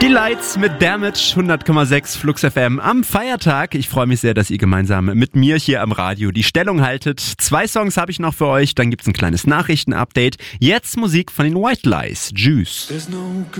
Die Lights mit Damage, 100,6 Flux FM am Feiertag. Ich freue mich sehr, dass ihr gemeinsam mit mir hier am Radio die Stellung haltet. 2 Songs habe ich noch für euch, dann gibt's ein kleines Nachrichtenupdate. Jetzt Musik von den White Lies, Juice.